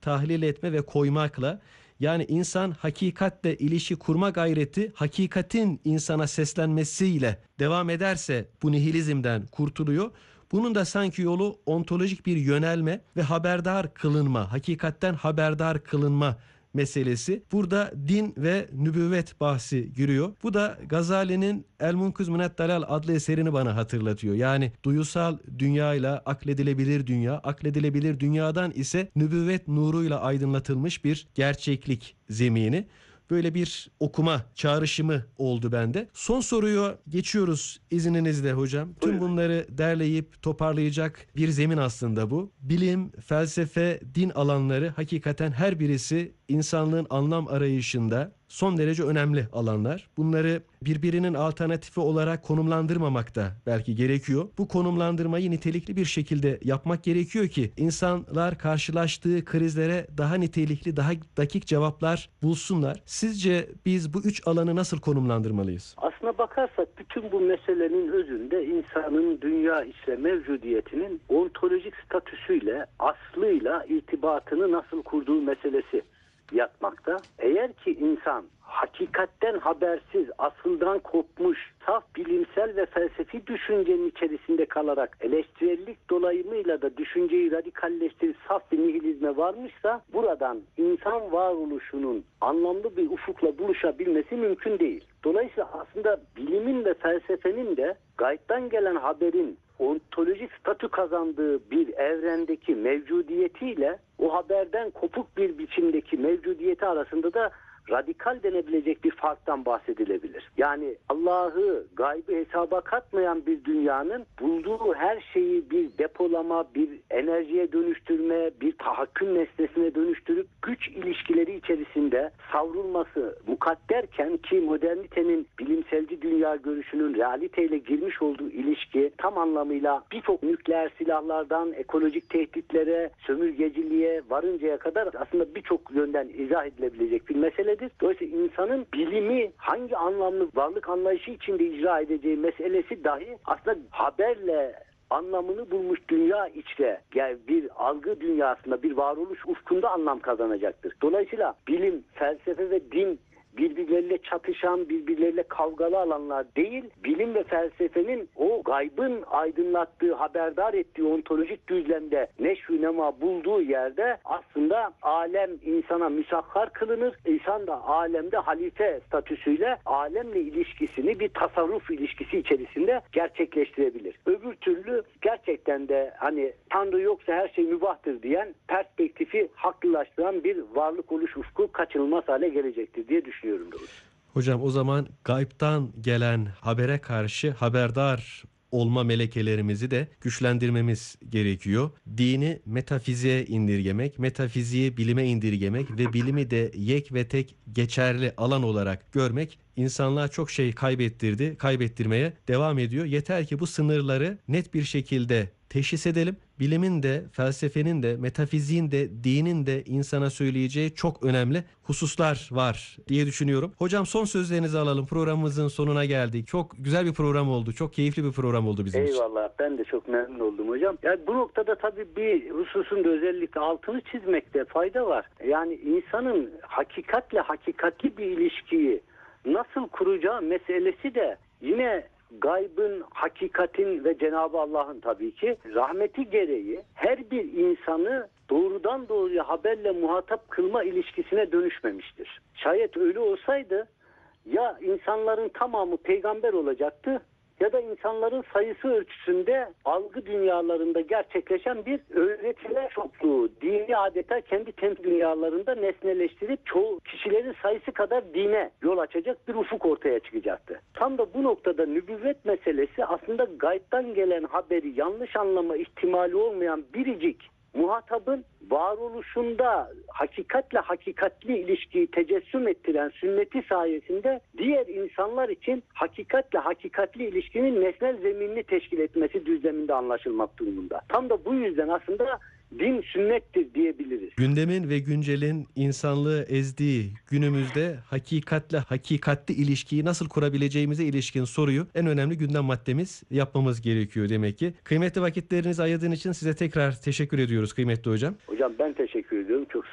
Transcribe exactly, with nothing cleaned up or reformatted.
tahlil etme ve koymakla, yani insan hakikatle ilişki kurma gayreti hakikatin insana seslenmesiyle devam ederse bu nihilizmden kurtuluyor. Bunun da sanki yolu ontolojik bir yönelme ve haberdar kılınma, hakikatten haberdar kılınma meselesi. Burada din ve nübüvvet bahsi giriyor. Bu da Gazali'nin El Munkız Mined Dalal adlı eserini bana hatırlatıyor. Yani duyusal dünyayla akledilebilir dünya, akledilebilir dünyadan ise nübüvvet nuruyla aydınlatılmış bir gerçeklik zemini. Böyle bir okuma çağrışımı oldu bende. Son soruyu geçiyoruz izninizle hocam. Tüm bunları derleyip toparlayacak bir zemin aslında bu. Bilim, felsefe, din alanları hakikaten her birisi insanlığın anlam arayışında son derece önemli alanlar. Bunları birbirinin alternatifi olarak konumlandırmamak da belki gerekiyor. Bu konumlandırmayı nitelikli bir şekilde yapmak gerekiyor ki insanlar karşılaştığı krizlere daha nitelikli, daha dakik cevaplar bulsunlar. Sizce biz bu üç alanı nasıl konumlandırmalıyız? Aslına bakarsak bütün bu meselenin özünde insanın dünya içre mevcudiyetinin ontolojik statüsüyle, aslıyla irtibatını nasıl kurduğu meselesi yatmakta. Eğer ki insan hakikatten habersiz, asıldan kopmuş, saf bilimsel ve felsefi düşüncenin içerisinde kalarak eleştirellik dolayımıyla da düşünceyi radikalleştirip saf bir nihilizme varmışsa buradan insan varoluşunun anlamlı bir ufukla buluşabilmesi mümkün değil. Dolayısıyla aslında bilimin ve felsefenin de gaybtan gelen haberin ontolojik statü kazandığı bir evrendeki mevcudiyetiyle o haberden kopuk bir biçimdeki mevcudiyeti arasında da radikal denebilecek bir farktan bahsedilebilir. Yani Allah'ı, gaybı hesaba katmayan bir dünyanın bulduğu her şeyi bir depolama, bir enerjiye dönüştürme, bir tahakküm nesnesine dönüştürüp güç ilişkileri içerisinde savrulması mukadderken ki modernitenin bilimselci dünya görüşünün realiteyle girmiş olduğu ilişki tam anlamıyla birçok nükleer silahlardan ekolojik tehditlere, sömürgeciliğe varıncaya kadar aslında birçok yönden izah edilebilecek bir mesele. Dolayısıyla insanın bilimi hangi anlamlı varlık anlayışı içinde icra edeceği meselesi dahi aslında haberle anlamını bulmuş dünya içre, yani bir algı dünyasında, bir varoluş ufkunda anlam kazanacaktır. Dolayısıyla bilim, felsefe ve din birbirleriyle çatışan, birbirleriyle kavgalı alanlar değil, bilim ve felsefenin o gaybın aydınlattığı, haberdar ettiği ontolojik düzlemde neşv-ü nema bulduğu yerde aslında alem insana müsahhar kılınır. İnsan da alemde halife statüsüyle alemle ilişkisini bir tasarruf ilişkisi içerisinde gerçekleştirebilir. Öbür türlü gerçekten de hani Tanrı yoksa her şey mübahtır diyen perspektifi haklılaştıran bir varlık oluş ufku kaçınılmaz hale gelecektir diye düşünüyorum. Hocam o zaman gaybtan gelen habere karşı haberdar olma melekelerimizi de güçlendirmemiz gerekiyor. Dini metafiziğe indirgemek, metafiziği bilime indirgemek ve bilimi de yek ve tek geçerli alan olarak görmek insanlığa çok şey kaybettirdi, kaybettirmeye devam ediyor. Yeter ki bu sınırları net bir şekilde teşhis edelim. Bilimin de, felsefenin de, metafiziğin de, dinin de insana söyleyeceği çok önemli hususlar var diye düşünüyorum. Hocam son sözlerinizi alalım. Programımızın sonuna geldik. Çok güzel bir program oldu. Çok keyifli bir program oldu bizim için. Eyvallah. Ben de çok memnun oldum hocam. Yani bu noktada tabii bir hususun da özellikle altını çizmekte fayda var. Yani insanın hakikatle hakikatli bir ilişkiyi nasıl kuracağı meselesi de yine gaybın, hakikatin ve Cenab-ı Allah'ın tabii ki rahmeti gereği her bir insanı doğrudan doğruya haberle muhatap kılma ilişkisine dönüşmemiştir. Şayet öyle olsaydı ya insanların tamamı peygamber olacaktı ya da insanların sayısı ölçüsünde algı dünyalarında gerçekleşen bir öğretiler çokluğu, dini adeta kendi temsil dünyalarında nesneleştirip çoğu kişilerin sayısı kadar dine yol açacak bir ufuk ortaya çıkacaktı. Tam da bu noktada nübüvvet meselesi aslında gaybtan gelen haberi yanlış anlama ihtimali olmayan biricik muhatabın varoluşunda hakikatle hakikatli ilişkiyi tecessüm ettiren sünneti sayesinde diğer insanlar için hakikatle hakikatli ilişkinin nesnel zeminini teşkil etmesi düzleminde anlaşılmak durumunda. Tam da bu yüzden aslında din sünnettir diyebiliriz. Gündemin ve güncelin insanlığı ezdiği günümüzde hakikatle hakikatli ilişkiyi nasıl kurabileceğimize ilişkin soruyu en önemli gündem maddemiz yapmamız gerekiyor demek ki. Kıymetli vakitlerinizi ayırdığın için size tekrar teşekkür ediyoruz kıymetli hocam. Hocam ben teşekkür ediyorum. Çok